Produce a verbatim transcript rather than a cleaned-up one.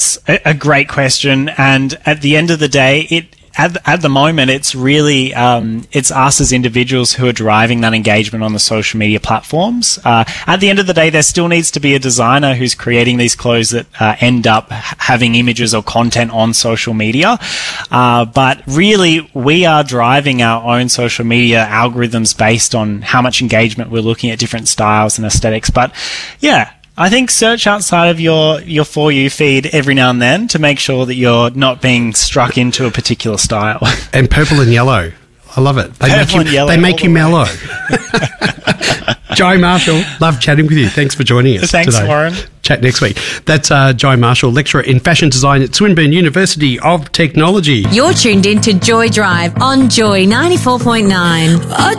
That's a, a great question. And at the end of the day, it At the, at the moment, it's really um, it's us as individuals who are driving that engagement on the social media platforms. Uh, at the end of the day, there still needs to be a designer who's creating these clothes that uh, end up ha- having images or content on social media. Uh, but really, we are driving our own social media algorithms based on how much engagement we're looking at different styles and aesthetics. But yeah. I think search outside of your, your For You feed every now and then to make sure that you're not being struck into a particular style. And purple and yellow. I love it. They purple make you, and yellow. They make the you way. mellow. Joey Marshall, love chatting with you. Thanks for joining us Thanks, today. Warren. Chat next week. That's uh, Joey Marshall, lecturer in fashion design at Swinburne University of Technology. You're tuned in to Joy Drive on Joy ninety-four point nine.